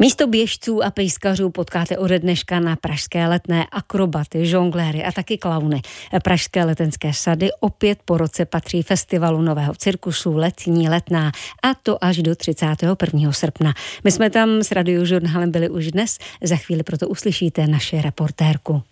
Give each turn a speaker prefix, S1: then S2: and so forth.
S1: Místo běžců a pejskařů potkáte ode dneška na pražské Letné akrobaty, žongléry a taky klauny. Pražské letenské sady opět po roce patří festivalu nového cirkusu Letní Letná, a to až do 31. srpna. My jsme tam s Radiožurnálem byli už dnes, za chvíli proto uslyšíte naši reportérku.